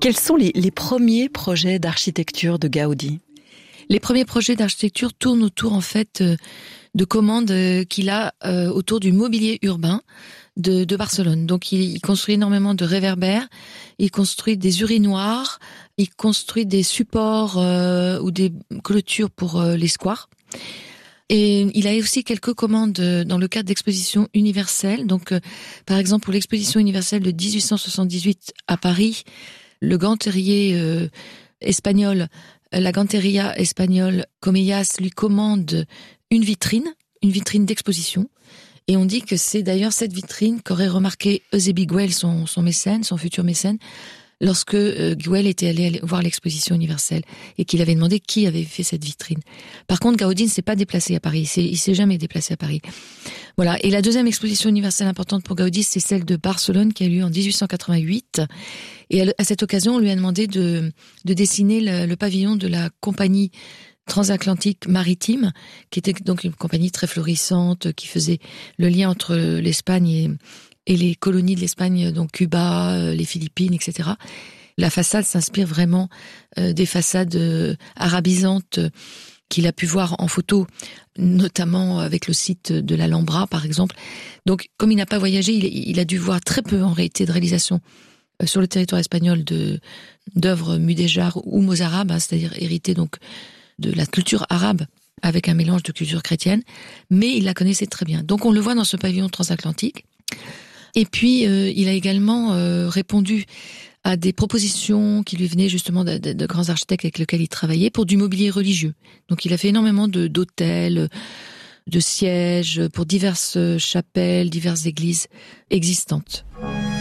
Quels sont les premiers projets d'architecture de Gaudi ? Les premiers projets d'architecture tournent autour en fait de commandes qu'il a autour du mobilier urbain de Barcelone. Donc il construit énormément de réverbères, il construit des urinoirs, il construit des supports ou des clôtures pour les squares. Et il a aussi quelques commandes dans le cadre d'expositions universelles. Donc par exemple pour l'exposition universelle de 1878 à Paris, le ganterier espagnol, la ganteria espagnole Comellas lui commande une vitrine d'exposition. Et on dit que c'est d'ailleurs cette vitrine qu'aurait remarqué Eusebio Güell, son mécène, son futur mécène, lorsque Güell était allé voir l'exposition universelle et qu'il avait demandé qui avait fait cette vitrine. Par contre, Gaudi ne s'est pas déplacé à Paris, il s'est jamais déplacé à Paris. Voilà. Et la deuxième exposition universelle importante pour Gaudi, c'est celle de Barcelone qui a eu lieu en 1888. Et à cette occasion, on lui a demandé de dessiner le pavillon de la compagnie transatlantique maritime, qui était donc une compagnie très florissante, qui faisait le lien entre l'Espagne et les colonies de l'Espagne, donc Cuba, les Philippines, etc. La façade s'inspire vraiment des façades arabisantes qu'il a pu voir en photo, notamment avec le site de l'Alhambra, par exemple. Donc, comme il n'a pas voyagé, il a dû voir très peu, en réalité, de réalisations sur le territoire espagnol d'œuvres mudéjares ou mozarabes, c'est-à-dire héritées donc de la culture arabe avec un mélange de culture chrétienne, mais il la connaissait très bien. Donc on le voit dans ce pavillon transatlantique. Et puis il a également répondu à des propositions qui lui venaient justement de grands architectes avec lesquels il travaillait pour du mobilier religieux. Donc il a fait énormément d'hôtels, de sièges pour diverses chapelles, diverses églises existantes.